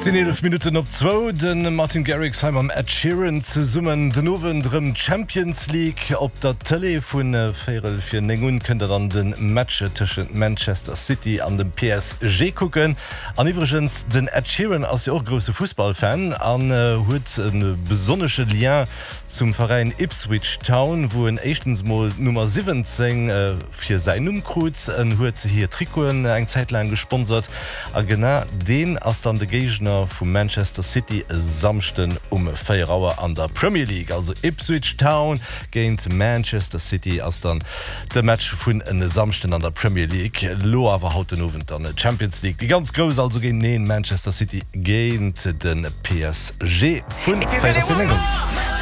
11 Minuten op 2 den Martin Garrixheim am Ed Sheeran zu summen den nowen Champions League op der Tele vun Féel fir Nengun kënnt dann den Matche tschen Manchester City an dem PSG kucken. Aniwgens den Ed Sheeran ass ja auch grosse Fußballfan an huet een besonnesche Lien zum Verein Ipswich Town, wo en Echtensmol Nummer 17 fir se Nummkruz en huet hier Trikoen eng Zeitlang gesponsert a genau den ass dann de Gegner vu Manchester City samsten 4 Uhr an der Premier League, also Ipswich Town géint Manchester City as dann de Match vun en samsten an der Premier League. Lo awer haut den Owen an der Champions League. Die ganz groß also gegen den Manchester City géint den PSG vun.